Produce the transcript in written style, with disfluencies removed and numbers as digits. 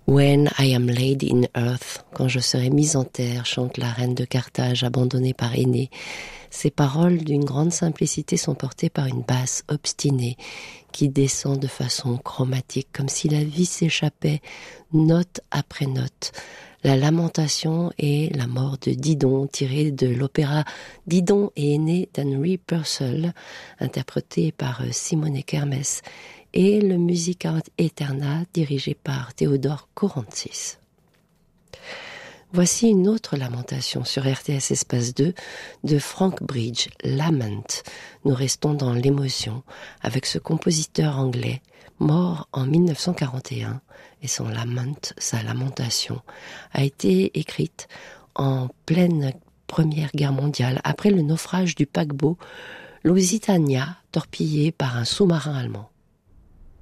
When I am laid in earth, quand je serai mise en terre, chante la reine de Carthage abandonnée par Énée. Ces paroles d'une grande simplicité sont portées par une basse obstinée qui descend de façon chromatique, comme si la vie s'échappait note après note. La lamentation et la mort de Didon, tirée de l'opéra Didon et Énée d'Henry Purcell, interprété par Simone Kermes, et le Musica Eterna, dirigé par Théodore Courantzis. Voici une autre lamentation sur RTS Espace 2 de Frank Bridge, Lament. Nous restons dans l'émotion avec ce compositeur anglais, mort en 1941, et son Lament, sa lamentation, a été écrite en pleine Première Guerre mondiale, après le naufrage du paquebot Lusitania, torpillé par un sous-marin allemand.